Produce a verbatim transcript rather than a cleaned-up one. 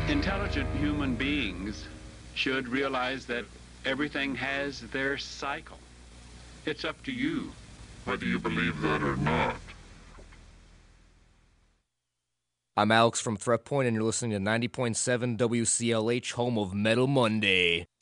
Intelligent human beings should realize that everything has their cycle. It's up to you whether you believe that or not. I'm Alex from Threat Point, and you're listening to ninety point seven W C L H, home of Metal Monday.